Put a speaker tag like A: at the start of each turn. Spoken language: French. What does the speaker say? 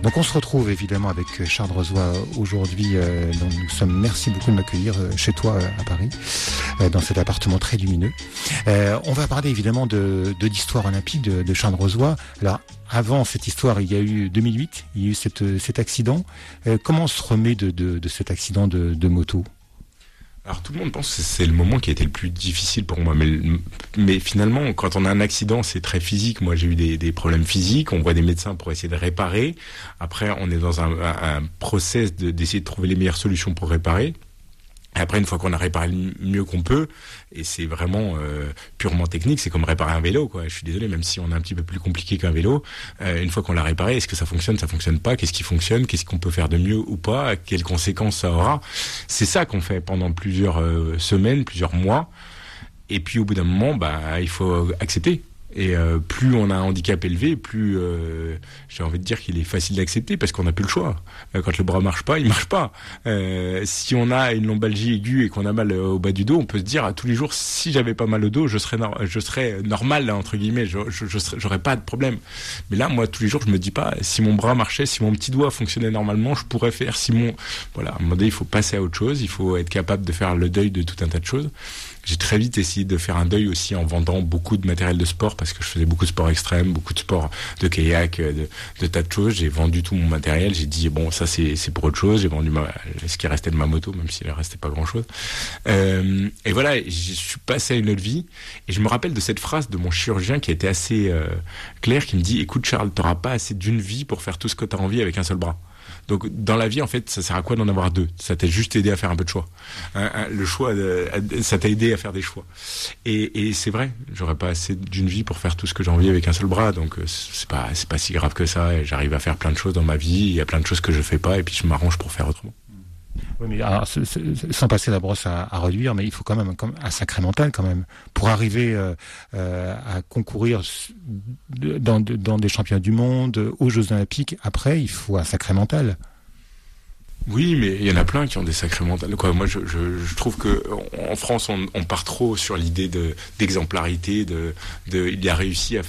A: Donc on se retrouve évidemment avec Charles Rozoy aujourd'hui. Donc merci beaucoup de m'accueillir chez toi à Paris, dans cet appartement très lumineux. On va parler évidemment de l'histoire olympique de Charles Rozoy. Alors avant cette histoire, il y a eu 2008, il y a eu cet accident. Comment on se remet de cet accident de moto ?
B: Alors tout le monde pense que c'est le moment qui a été le plus difficile pour moi, mais finalement quand on a un accident c'est très physique. Moi j'ai eu des problèmes physiques, on voit des médecins pour essayer de réparer. Après on est dans un process d'essayer de trouver les meilleures solutions pour réparer. Après, une fois qu'on a réparé le mieux qu'on peut, et c'est vraiment purement technique, c'est comme réparer un vélo, quoi. Je suis désolé, même si on est un petit peu plus compliqué qu'un vélo, une fois qu'on l'a réparé, est-ce que ça fonctionne pas, qu'est-ce qui fonctionne, qu'est-ce qu'on peut faire de mieux ou pas, quelles conséquences ça aura. C'est ça qu'on fait pendant plusieurs semaines, plusieurs mois, et puis au bout d'un moment, il faut accepter. Et plus on a un handicap élevé, plus j'ai envie de dire qu'il est facile d'accepter parce qu'on n'a plus le choix. Quand le bras marche pas, il marche pas. Si on a une lombalgie aiguë et qu'on a mal au bas du dos, on peut se dire tous les jours, si j'avais pas mal au dos, je serais normal là, entre guillemets, j'aurais pas de problème. Mais là, moi, tous les jours, je me dis pas, si mon bras marchait, si mon petit doigt fonctionnait normalement, je pourrais faire. Voilà, à un moment donné, il faut passer à autre chose, il faut être capable de faire le deuil de tout un tas de choses. J'ai très vite essayé de faire un deuil aussi en vendant beaucoup de matériel de sport parce que je faisais beaucoup de sport extrême, beaucoup de sport de kayak, de tas de choses. J'ai vendu tout mon matériel. J'ai dit bon, ça c'est pour autre chose. J'ai vendu ce qui restait de ma moto, même s'il ne restait pas grand chose. Et voilà, je suis passé à une autre vie. Et je me rappelle de cette phrase de mon chirurgien qui était assez claire, qui me dit écoute Charles, t'auras pas assez d'une vie pour faire tout ce que t'as envie avec un seul bras. Donc dans la vie en fait ça sert à quoi d'en avoir deux? Ça t'a juste aidé à faire un peu de choix. Le choix ça t'a aidé à faire des choix. Et c'est vrai, j'aurais pas assez d'une vie pour faire tout ce que j'ai envie avec un seul bras, donc c'est pas si grave que ça. Et j'arrive à faire plein de choses dans ma vie, il y a plein de choses que je fais pas et puis je m'arrange pour faire autrement.
A: Oui, mais alors, sans passer la brosse à reluire, mais il faut quand même un sacré mental quand même pour arriver à concourir dans des championnats du monde, aux Jeux Olympiques. Après, il faut un sacré mental.
B: Oui, mais il y en a plein qui ont des sacrés mentales. Quoi, moi, je trouve que en France, on part trop sur l'idée d'exemplarité, il a réussi à